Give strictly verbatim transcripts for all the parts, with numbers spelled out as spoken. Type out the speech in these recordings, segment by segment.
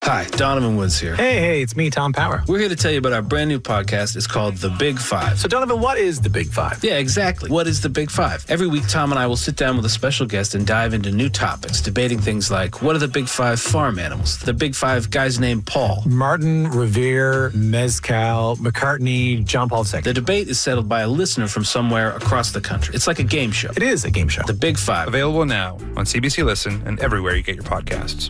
Hi, Donovan Woods here. Hey, hey, it's me, Tom Power. We're here to tell you about our brand new podcast. It's called The Big Five. So, Donovan, what is The Big Five? Yeah, exactly. What is The Big Five? Every week, Tom and I will sit down with a special guest and dive into new topics, debating things like, what are the Big Five farm animals? The Big Five guys named Paul. Martin, Revere, Mezcal, McCartney, John Paul the Second. The debate is settled by a listener from somewhere across the country. It's like a game show. It is a game show. The Big Five. Available now on C B C Listen and everywhere you get your podcasts.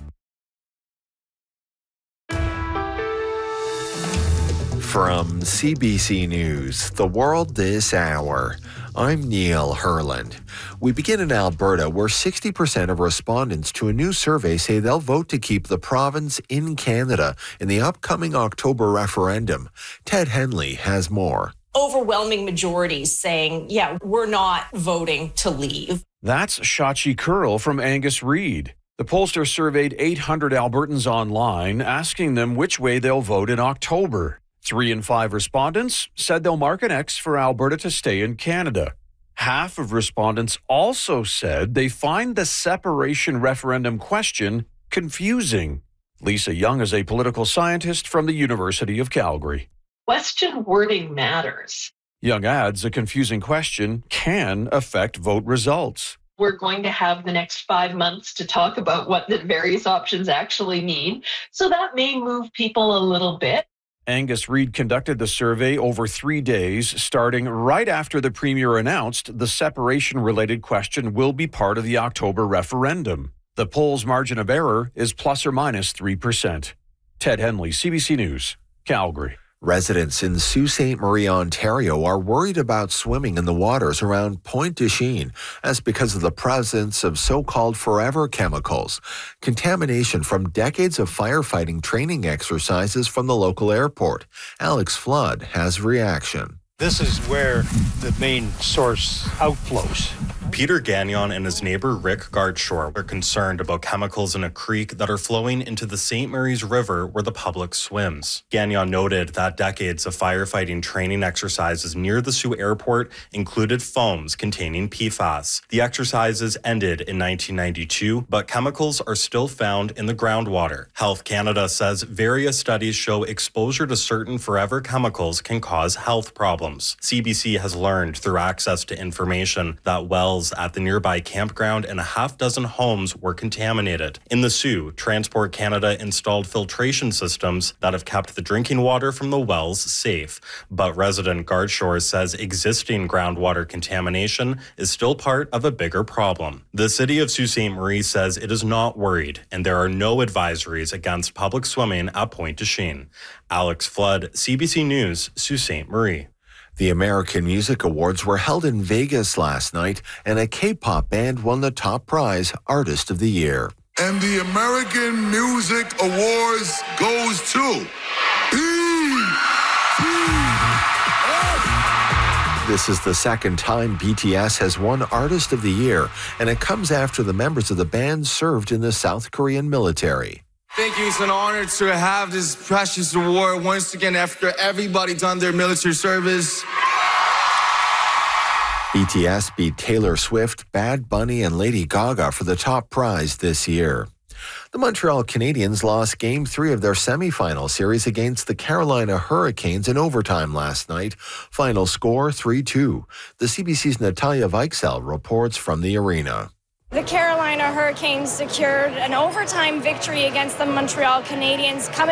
From C B C News, The World This Hour, I'm Neil Herland. We begin in Alberta, where sixty percent of respondents to a new survey say they'll vote to keep the province in Canada in the upcoming October referendum. Ted Henley has more. Overwhelming majorities saying, yeah, we're not voting to leave. That's Shachi Curl from Angus Reid. The pollster surveyed eight hundred Albertans online, asking them which way they'll vote in October. Three in five respondents said they'll mark an X for Alberta to stay in Canada. Half of respondents also said they find the separation referendum question confusing. Lisa Young is a political scientist from the University of Calgary. Question wording matters. Young adds a confusing question can affect vote results. We're going to have the next five months to talk about what the various options actually mean. So that may move people a little bit. Angus Reid conducted the survey over three days, starting right after the Premier announced the separation-related question will be part of the October referendum. The poll's margin of error is plus or minus three percent. Ted Henley, C B C News, Calgary. Residents in Sault Ste. Marie, Ontario are worried about swimming in the waters around Pointe du Chien. That's because of the presence of so-called forever chemicals. Contamination from decades of firefighting training exercises from the local airport. Alex Flood has reaction. This is where the main source outflows. Peter Gagnon and his neighbor Rick Gardshore are concerned about chemicals in a creek that are flowing into the Saint Mary's River where the public swims. Gagnon noted that decades of firefighting training exercises near the Sault Airport included foams containing P FAS. The exercises ended in nineteen ninety-two, but chemicals are still found in the groundwater. Health Canada says various studies show exposure to certain forever chemicals can cause health problems. C B C has learned through access to information that wells at the nearby campground and a half dozen homes were contaminated. In the Sault, Transport Canada installed filtration systems that have kept the drinking water from the wells safe. But resident Gardshore says existing groundwater contamination is still part of a bigger problem. The city of Sault Ste. Marie says it is not worried, and there are no advisories against public swimming at Pointe du Chien. Alex Flood, C B C News, Sault Ste. Marie. The American Music Awards were held in Vegas last night, and a K-pop band won the top prize, Artist of the Year. And the American Music Awards goes to B T S. This is the second time B T S has won Artist of the Year, and it comes after the members of the band served in the South Korean military. Thank you. It's an honor to have this precious award once again after everybody done their military service. B T S beat Taylor Swift, Bad Bunny, and Lady Gaga for the top prize this year. The Montreal Canadiens lost Game three of their semifinal series against the Carolina Hurricanes in overtime last night. Final score three two. The C B C's Natalia Weichsel reports from the arena. The Carolina Hurricanes secured an overtime victory against the Montreal Canadiens, coming